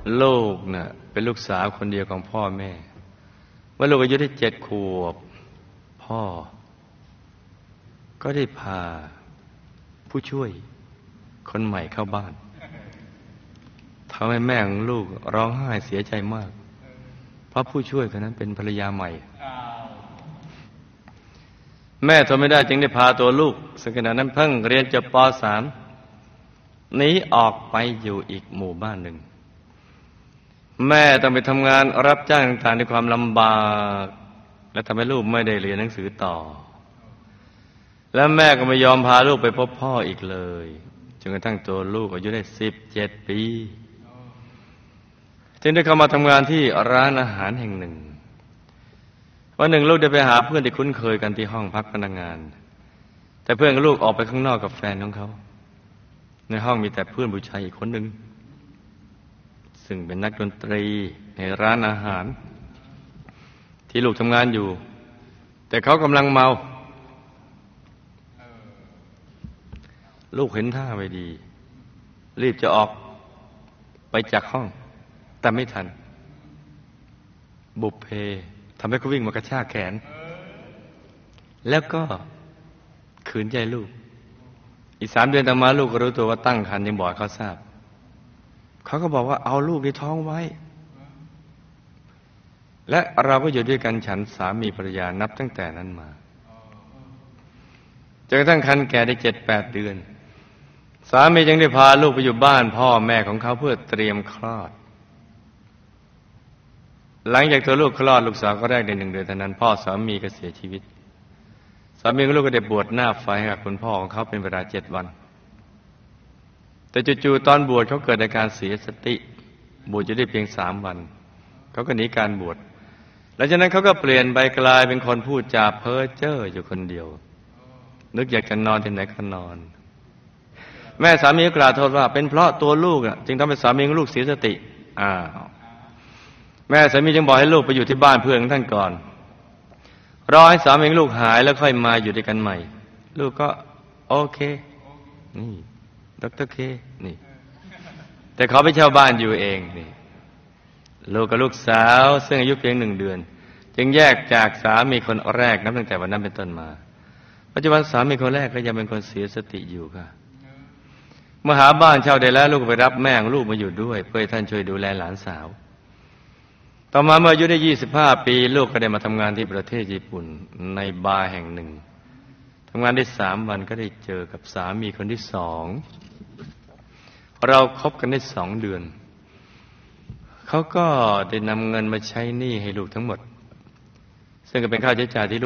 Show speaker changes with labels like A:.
A: ลูกน่ะเป็นลูกสาวคนเดียวของพ่อแม่เมื่อลูกอายุได้7 ขวบพ่อก็ได้พาผู้ช่วยคนใหม่เข้าบ้านทำให้แม่ของลูกร้องไห้เสียใจมากเพราะผู้ช่วยคนนั้นเป็นภรรยาใหม่แม่ทนไม่ได้จึงได้พาตัวลูกซึ่งขณะนั้นเพิ่งเรียนจบป.3 หนีออกไปอยู่อีกหมู่บ้านหนึ่งแม่ต้องไปทำงานรับจ้างต่างๆด้วยความลำบากและทำให้ลูกไม่ได้เรียนหนังสือต่อและแม่ก็ไม่ยอมพาลูกไปพบพ่ออีกเลยจนกระทั่งตัวลูกอายุได้17 ปีจึงได้เข้ามาทำงานที่ร้านอาหารแห่งหนึ่งวันหนึ่งลูกได้ไปหาเพื่อนที่คุ้นเคยกันที่ห้องพักพนักงานแต่เพื่อนของลูกออกไปข้างนอกกับแฟนของเขาในห้องมีแต่เพื่อนผู้ชายอีกคนหนึ่งซึ่งเป็นนักดนตรีในร้านอาหารที่ลูกทำงานอยู่แต่เขากำลังเมาลูกเห็นท่าไม่ดีรีบจะออกไปจากห้องแต่ไม่ทันบุพเพทำให้เขาวิ่งมากระชากแขนแล้วก็ขืนใจลูกอีก3 เดือนต่อมาลูกก็รู้ตัวว่าตั้งครรภ์ยังบอกเขาทราบเขาก็บอกว่าเอาลูกในท้องไว้และเราก็อยู่ด้วยกันฉันสามีภรรยานับตั้งแต่นั้นมาจนกระทั่งครรภ์แก่ได้7-8 เดือนสามีจึงได้พาลูกไปอยู่บ้านพ่อแม่ของเขาเพื่อเตรียมคลอดหลังจากตัวลูกคลอดลูกสาวก็แรกได้1 เดือนเท่านั้นพ่อสามีก็เสียชีวิตสามีของลูกก็ได้บวชหน้าไฟให้กับคุณพ่อของเขาเป็นเวลา7 วันแต่จู่ๆตอนบวชเขาเกิดอาการเสียสติบวชอยู่ได้เพียง3 วันเขาก็หนีการบวชหลังจากนั้นเขาก็เปลี่ยนไปกลายเป็นคนพูดจาเพ้อเจ้ออยู่คนเดียวนึกอยากจะนอนที่ไหนก็นอนแม่สามีก็กล่าวโทษว่าเป็นเพราะตัวลูกจึงทำให้สามีของลูกเสียสติแม่สามีจึงบอกให้ลูกไปอยู่ที่บ้านเพื่อนของท่านก่อนรอให้สามีของลูกหายแล้วค่อยมาอยู่ด้วยกันใหม่ลูกก็โอเคนี่ดร.เคนี่แต่เขาไปเช่าบ้านอยู่เองนี่ลูกกับลูกสาวซึ่งอายุเพียง1 เดือนจึงแยกจากสามีคนแรกนับตั้งแต่วันนั้นเป็นต้นมาปัจจุบันสามีคนแรกก็ยังเป็นคนเสียสติอยู่ค่ะเมื่อหาบ้านเช่าได้แล้วลูกก็ไปรับแม่ของลูกมาอยู่ด้วยเพื่อให้ท่านช่วยดูแลหลานสาวต่อมาเมื่ออายุได้25 ปีลูกก็ได้มาทำงานที่ประเทศญี่ปุ่นในบาร์แห่งหนึ่งทำงานได้3 วันก็ได้เจอกับสามีคนที่2เราคบกันได้2 เดือนเขาก็ได้นำเงินมาใช้หนี้ให้ลูกทั้งหมดซึ่งก็เป็นค่าใช้จ่ายที่